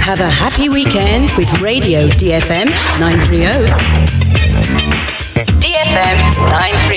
Have a happy weekend with Radio DFM 930. DFM 930.